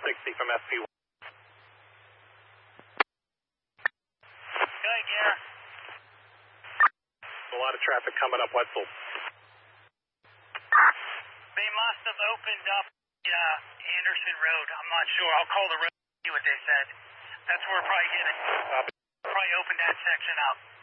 60 from SP1. Good, yeah. A lot of traffic coming up Wetzel. They must have opened up Anderson Road. I'm not sure. I'll call the road and see what they said. That's where we're probably getting. Probably opened that section up.